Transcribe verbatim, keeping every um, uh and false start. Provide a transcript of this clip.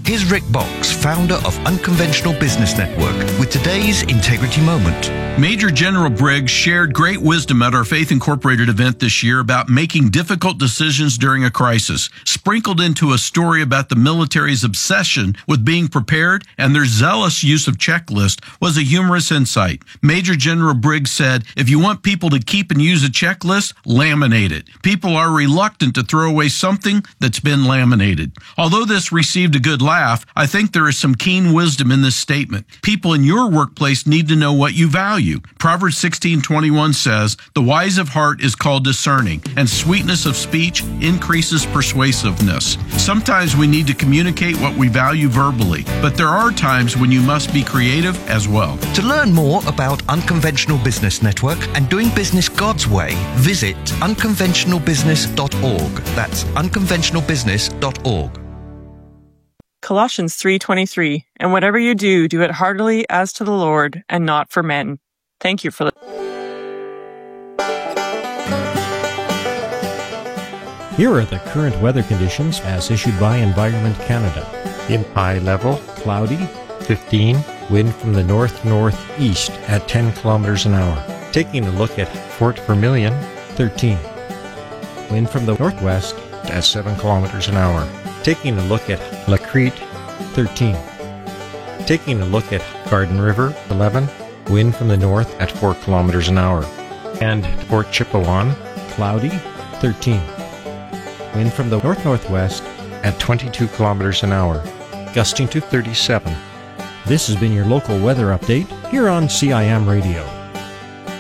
Here's Rick Box, founder of Unconventional Business Network, with today's Integrity Moment. Major General Briggs shared great wisdom at our Faith Incorporated event this year about making difficult decisions during a crisis, sprinkled into a story about the military's obsession with being prepared and their zealous use of checklists was a humorous insight. Major General Briggs said, if you want people to keep and use a checklist, laminate it. People are reluctant to throw away something that's been laminated. Although this received a good laugh, I think there is some keen wisdom in this statement. People in your workplace need to know what you value. Proverbs sixteen twenty-one says, the wise of heart is called discerning, and sweetness of speech increases persuasiveness. Sometimes we need to communicate what we value verbally, but there are times when you must be creative as well. To learn more about Unconventional Business Network and doing business God's way, visit unconventional business dot org. That's unconventional business dot org. Colossians three twenty-three, and whatever you do, do it heartily as to the Lord and not for men. Thank you for listening. Here are the current weather conditions as issued by Environment Canada. In high level, Cloudy, fifteen, wind from the north-northeast at ten kilometers an hour. Taking a look at Fort Vermilion, thirteen. Wind from the northwest at seven kilometers an hour. Taking a look at La Crete, thirteen. Taking a look at Garden River, eleven, wind from the north at four kilometers an hour. And Fort Chipewyan, Cloudy, thirteen. Wind from the north-northwest at twenty-two kilometers an hour, gusting to thirty-seven. This has been your local weather update here on C I M Radio.